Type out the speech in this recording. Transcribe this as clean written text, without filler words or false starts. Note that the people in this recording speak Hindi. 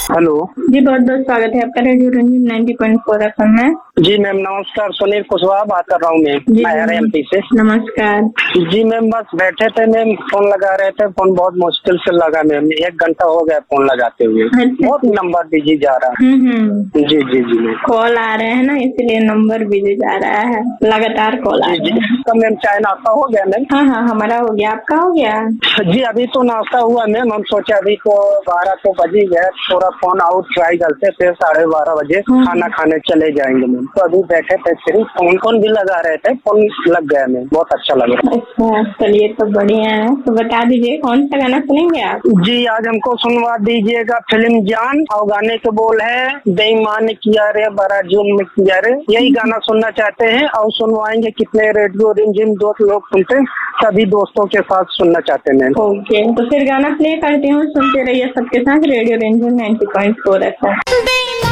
हेलो। जी बहुत बहुत स्वागत है आपका रेडियो रंजन 90.4 एफएम में। जी मैम नमस्कार, सुनील कुशवाहा बात कर रहा हूँ मैम, मैं एमपी से। नमस्कार जी मैम बस बैठे थे मैम, फोन लगा रहे थे, फोन बहुत मुश्किल से लगा मैम, 1 घंटा हो गया फोन लगाते हुए। बहुत नंबर बिजी जा रहा है। जी जी जी मैम, कॉल आ रहे हैं ना, इसलिए नंबर बिजी जा रहा है, लगातार कॉल आ रहे हैं। तो मैम चाय नाश्ता हो गया मैम? हाँ हाँ हमारा हो गया, आपका हो गया? जी अभी तो नाश्ता हुआ मैम, हम सोचे अभी तो 12 तो बज ही गए, थोड़ा फोन आउट ट्राई करते, फिर 12:30 बजे खाना खाने चले जाएंगे मैम। तो अभी बैठे थे, सिर्फ फोन भी लगा रहे थे, फोन लग गया मैम, बहुत अच्छा लग रहा है। अच्छा चलिए तो बढ़िया है, तो बता दीजिए कौन सा गाना सुनेंगे आप? जी आज हमको सुनवा दीजिएगा फिल्म जान, और गाने के बोल है बेईमान किया रे बड़ा जुल्म किया रे, यही गाना सुनना चाहते हैं। और सुनवाएंगे कितने रेडियो रिमझिम दोस्त लोग सुनते हैं, सभी दोस्तों के साथ सुनना चाहते हैं। ओके तो फिर गाना प्ले करती हूँ, सुनते रहिए सबके साथ रेडियो रंजन 90.4 एफएम।